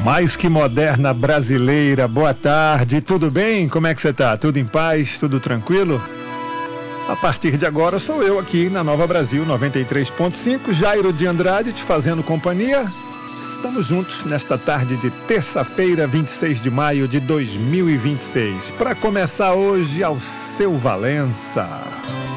Mais que moderna brasileira, boa tarde, tudo bem? Como é que você tá? Tudo em paz? Tudo tranquilo? A partir de agora sou eu aqui na Nova Brasil 93.5, Jairo de Andrade te fazendo companhia. Estamos juntos nesta tarde de terça-feira, 26 de maio de 2026. Para começar hoje, Alceu Valença.